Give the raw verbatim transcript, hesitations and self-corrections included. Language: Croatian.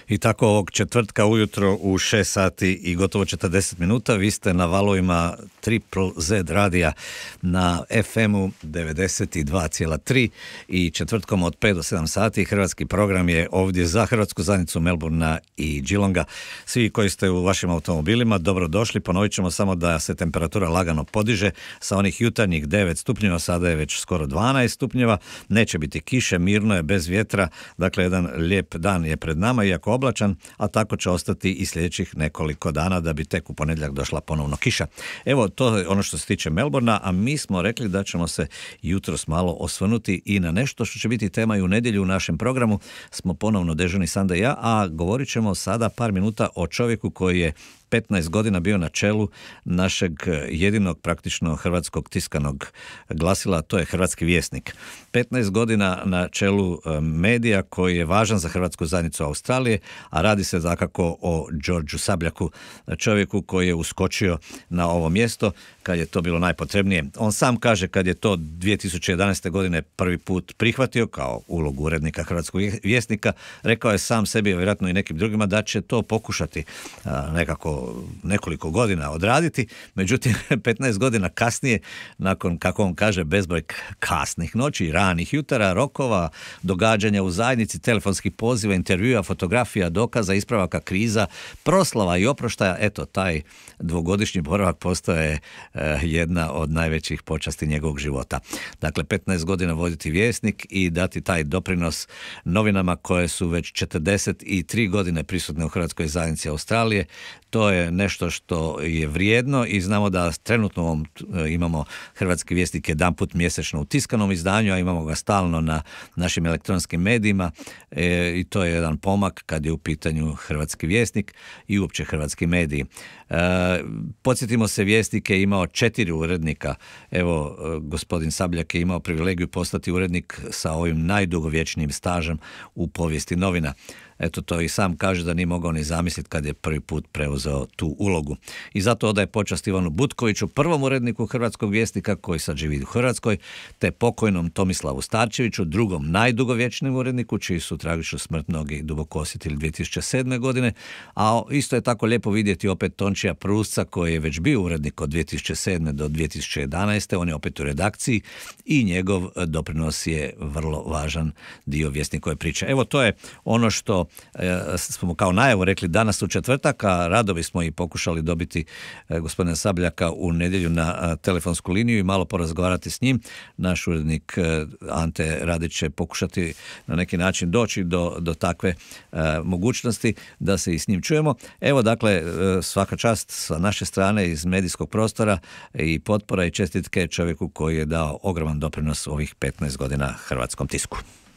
I tako ovog četvrtka ujutro u šest sati i gotovo četrdeset minuta vi ste na valovima Triple Z radija na F M-u devedeset dva zarez tri i četvrtkom od pet do sedam sati hrvatski program je ovdje za hrvatsku zajednicu Melbourna i Geelonga. Svi koji ste u vašim automobilima, dobrodošli. Ponovit ćemo samo da se temperatura lagano podiže sa onih jutarnjih devet stupnjeva, sada je već skoro dvanaest stupnjeva. Neće biti kiše, mirno je, bez vjetra, dakle jedan lijep dan je pred nama, iako oblačan, a tako će ostati i sljedećih nekoliko dana da bi tek u ponedjeljak došla ponovno kiša. Evo, to je ono što se tiče Melbourna, a mi smo rekli da ćemo se jutros malo osvrnuti i na nešto što će biti tema i u nedjelju u našem programu. Smo ponovno dežurni Sanda i ja, a govorit ćemo sada par minuta o čovjeku koji je petnaest godina bio na čelu našeg jedinog praktično hrvatskog tiskanog glasila, to je Hrvatski vjesnik. petnaest godina na čelu medija koji je važan za hrvatsku zajednicu Australije, a radi se dakako o Đorđu Sabljaku, čovjeku koji je uskočio na ovo mjesto kad je to bilo najpotrebnije. On sam kaže kad je to dvije tisuće jedanaeste. godine prvi put prihvatio kao ulogu urednika Hrvatskog vjesnika, rekao je sam sebi, vjerojatno i nekim drugima, da će to pokušati a, nekako nekoliko godina odraditi, međutim petnaest godina kasnije, nakon, kako on kaže, bezbroj kasnih noći, ranih jutara, rokova, događanja u zajednici, telefonskih poziva, intervjua, fotografija, dokaza, ispravaka kriza, proslava i oproštaja, eto, taj dvogodišnji boravak postaje eh, jedna od najvećih počasti njegovog života. Dakle, petnaest godina voditi vjesnik i dati taj doprinos novinama koje su već četrdeset tri godine prisutne u Hrvatskoj zajednici Australije. To je nešto što je vrijedno i znamo da trenutno ovom, imamo Hrvatski vjesnik jedanput mjesečno u tiskanom izdanju, a imamo ga stalno na našim elektronskim medijima e, i to je jedan pomak kad je u pitanju Hrvatski vjesnik i uopće hrvatski mediji. E, podsjetimo se, vjesnik je imao četiri urednika. Evo, gospodin Sabljak je imao privilegiju postati urednik sa ovim najdugovječnijim stažem u povijesti novina. Eto, to i sam kaže da nije mogao ni zamisliti kad je prvi put preuzeo tu ulogu. I zato odaje počast Ivanu Butkoviću, prvom uredniku Hrvatskog vjesnika koji sad živi u Hrvatskoj, te pokojnom Tomislavu Starčeviću, drugom najdugovječnijem uredniku, čiji su tragičnu smrt mnogi duboko osjetili dvije tisuće sedme. godine. A isto je tako lijepo vidjeti opet Tončija Prusca, koji je već bio urednik od dvije tisuće sedme. do dvije tisuće jedanaeste. On je opet u redakciji i njegov doprinos je vrlo važan dio vjesnikove priče. Evo, to je ono što smo kao najavu rekli danas u četvrtak, a rado bismo i pokušali dobiti gospodina Sabljaka u nedjelju na telefonsku liniju i malo porazgovarati s njim. Naš urednik Ante Radić će pokušati na neki način doći do, do takve uh, mogućnosti da se i s njim čujemo. Evo, dakle, svaka čast sa naše strane iz medijskog prostora i potpora i čestitke čovjeku koji je dao ogroman doprinos ovih petnaest godina hrvatskom tisku.